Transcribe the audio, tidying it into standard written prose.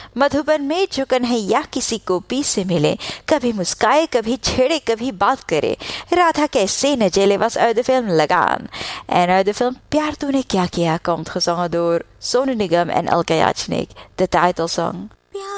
मधुबन में जो कन्हैया किसी गोपी से मिले, कभी मुस्काए कभी छेड़े कभी बात करे, राधा कैसे न जेले was uit de film Lagaan. En uit de film Pyar Toene Kya Kiya komt gezongen door Sonu Nigam en Alka Yachnik, de titelsong.